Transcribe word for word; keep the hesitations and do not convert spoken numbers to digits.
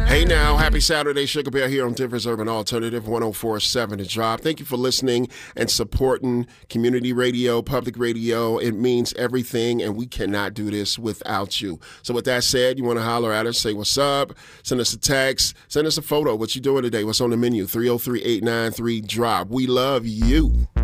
Hey now, happy Saturday, Sugar Bear here on Denver's Urban Alternative one oh four point seven The Drive. Thank you for listening and supporting community radio, public radio. It means everything, and we cannot do this without you. So with that said, you want to holler at us, say what's up, send us a text, send us a photo. What you doing today? What's on the menu? three oh three, eight nine three, D R O P. We love you.